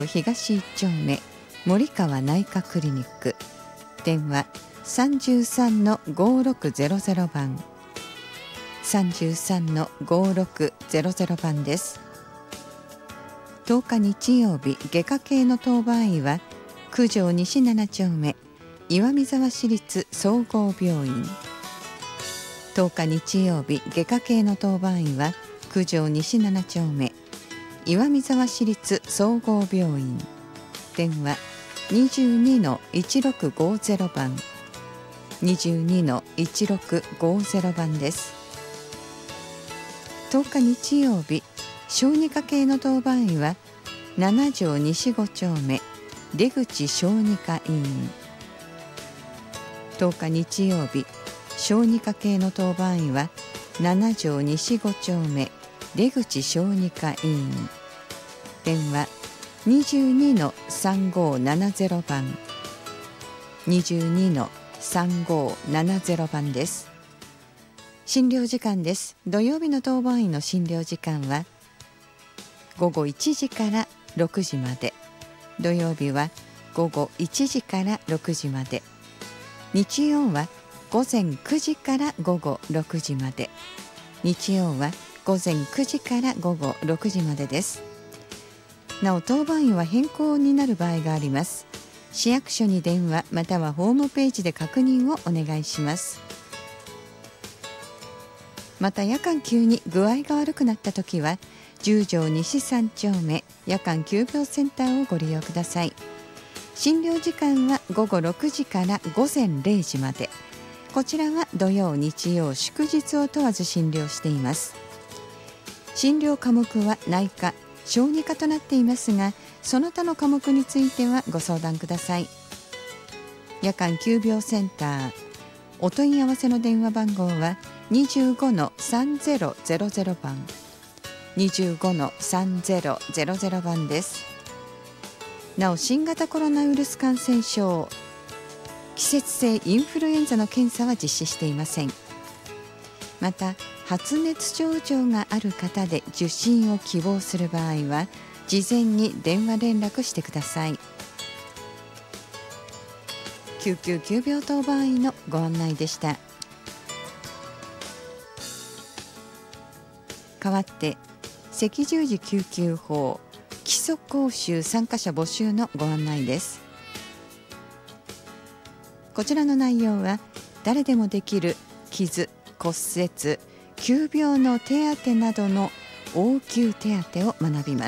東1丁目森川内科クリニック、電話33-5600番、33-5600番です。10日日曜日、外科系の当番医は九条西7丁目岩見沢市立総合病院。10日日曜日、外科系の当番医は九条西7丁目岩見沢市立総合病院。電話22-1650番、22-1650番です。10日日曜日、小児科系の当番医は7条西5丁目出口小児科医院。10日日曜日、小児科系の当番医は7条西5丁目出口小児科医院。電話22-3570番、22-3570番です。診療時間です。土曜日の当番医の診療時間は午後1時から6時まで、土曜日は午後1時から6時まで、日曜は午前9時から午後6時まで、日曜は午前9時から午後6時までです。なお、当番医は変更になる場合があります。市役所に電話またはホームページで確認をお願いします。また夜間急に具合が悪くなったときは10条西3丁目夜間急病センターをご利用ください。診療時間は午後6時から午前0時まで。こちらは土曜日曜祝日を問わず診療しています。診療科目は内科小児科となっていますが、その他の科目についてはご相談ください。夜間急病センター、お問い合わせの電話番号は 25-3000 番、25-3000 番です。なお、新型コロナウイルス感染症、季節性インフルエンザの検査は実施していません。また、発熱症状がある方で受診を希望する場合は事前に電話連絡してください。救急急病当番医のご案内でした。代わって赤十字救急法基礎講習参加者募集のご案内です。こちらの内容は誰でもできる傷、骨折、急病の手当などの応急手当を学びます。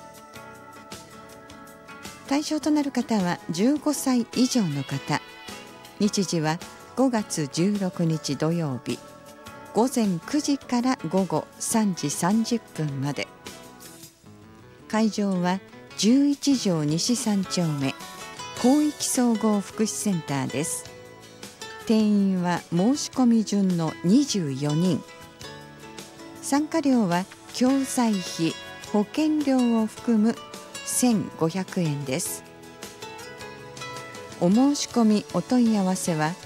対象となる方は15歳以上の方。日時は5月16日土曜日、午前9時から午後3時30分まで。会場は11条西3丁目広域総合福祉センターです。定員は申し込み順の24人。参加料は教材費、保険料を含む1500円です。お申し込みお問い合わせは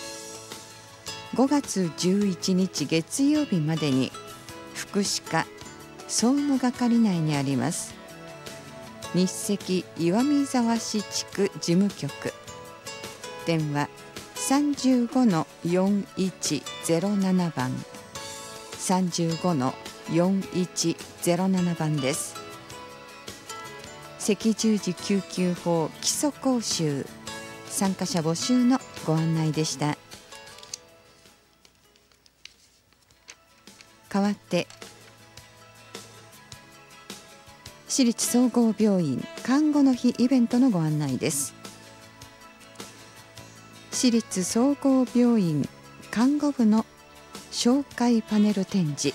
5月11日月曜日までに福祉課総務係内にあります日赤岩見沢市地区事務局、電話35-4107 番、35-4107 番です。赤十字救急法基礎講習参加者募集のご案内でした。代わって市立総合病院看護の日イベントのご案内です。市立総合病院看護部の紹介パネル展示、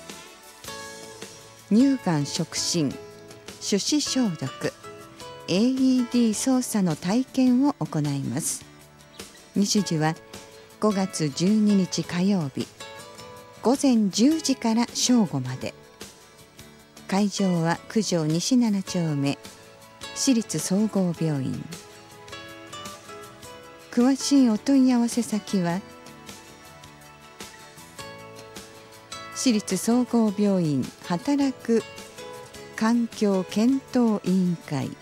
乳がん触診、手指消毒、AED 操作の体験を行います。日時は5月12日火曜日、午前10時から正午まで。会場は九条西7丁目市立総合病院。詳しいお問い合わせ先は市立総合病院働く環境検討委員会